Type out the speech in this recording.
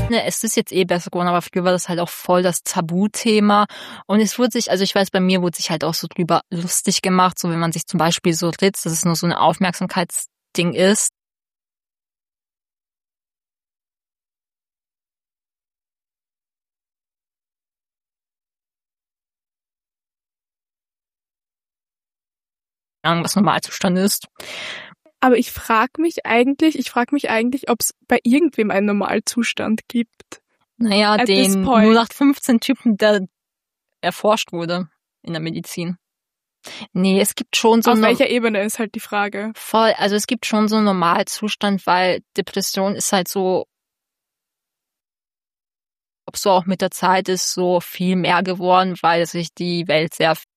Es ist jetzt besser geworden, aber früher war das halt auch voll das Tabuthema. Und es wurde sich, also ich weiß, bei mir wurde sich halt auch so drüber lustig gemacht, so wenn man sich zum Beispiel so ritzt, dass es nur so ein Aufmerksamkeitsding ist. Was Normalzustand ist. Aber ich frage mich eigentlich, ob es bei irgendwem einen Normalzustand gibt. Naja, At den this point. 0815-Typen, der erforscht wurde in der Medizin. Nee, es gibt schon so Auf welcher Ebene ist halt die Frage. voll, also es gibt schon so einen Normalzustand, weil Depression ist halt so, ob so auch mit der Zeit ist so viel mehr geworden, weil sich die Welt sehr